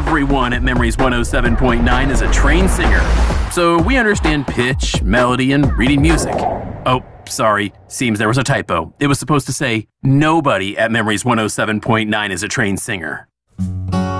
everyone at Memories 107.9 is a trained singer, so we understand pitch, melody, and reading music. Oh, sorry, seems there was a typo. It was supposed to say, nobody at Memories 107.9 is a trained singer.